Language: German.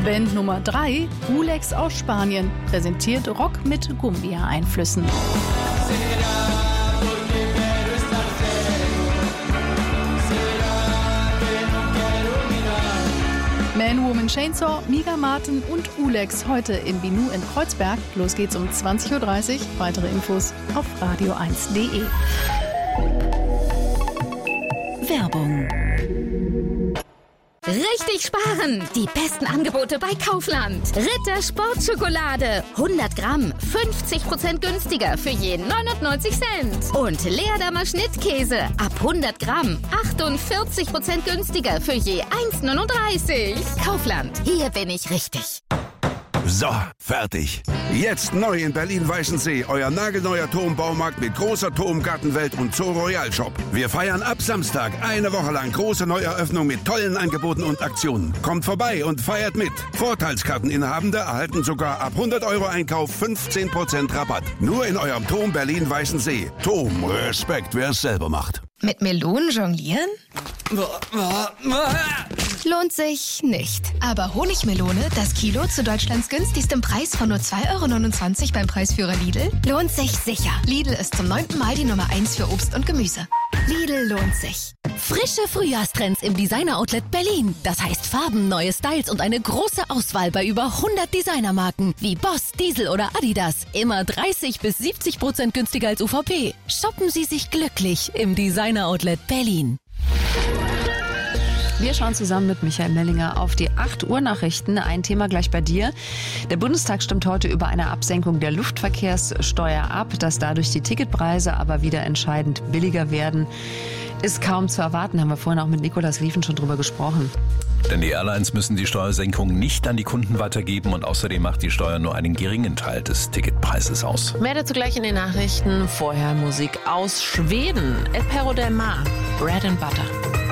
Band Nummer 3, Ulex aus Spanien, präsentiert Rock mit Cumbia-Einflüssen. Man, Woman, Chainsaw, Miga Martin und Ulex heute im Binu in Kreuzberg. Los geht's um 20.30 Uhr. Weitere Infos auf radio1.de. Werbung. Richtig sparen! Die besten Angebote bei Kaufland. Ritter Sportschokolade. 100 Gramm, 50% günstiger für je 99 Cent. Und Leerdammer Schnittkäse. Ab 100 Gramm, 48% günstiger für je 1,39. Kaufland, hier bin ich richtig. So, fertig. Jetzt neu in Berlin-Weißensee, euer nagelneuer Turmbaumarkt mit großer Turmgartenwelt und Zoo Royal Shop. Wir feiern ab Samstag eine Woche lang große Neueröffnung mit tollen Angeboten und Aktionen. Kommt vorbei und feiert mit. Vorteilskarteninhabende erhalten sogar ab 100 € Einkauf 15% Rabatt. Nur in eurem Turm Berlin-Weißensee. Turm, Respekt, wer es selber macht. Mit Melonen jonglieren? Lohnt sich nicht. Aber Honigmelone, das Kilo zu Deutschlands günstigstem Preis von nur 2,29 € beim Preisführer Lidl, lohnt sich sicher. Lidl ist zum 9. Mal die Nummer 1 für Obst und Gemüse. Lidl lohnt sich. Frische Frühjahrstrends im Designer-Outlet Berlin. Das heißt Farben, neue Styles und eine große Auswahl bei über 100 Designermarken wie Boss, Diesel oder Adidas. Immer 30-70% günstiger als UVP. Shoppen Sie sich glücklich im Designer-Outlet Berlin. Wir schauen zusammen mit Michael Mellinger auf die 8 Uhr Nachrichten. Ein Thema gleich bei dir. Der Bundestag stimmt heute über eine Absenkung der Luftverkehrssteuer ab. Dass dadurch die Ticketpreise aber wieder entscheidend billiger werden, ist kaum zu erwarten. Haben wir vorhin auch mit Nikolaus Lieven schon drüber gesprochen. Denn die Airlines müssen die Steuersenkung nicht an die Kunden weitergeben und außerdem macht die Steuer nur einen geringen Teil des Ticketpreises aus. Mehr dazu gleich in den Nachrichten. Vorher Musik aus Schweden. El Perro del Mar, Bread and Butter.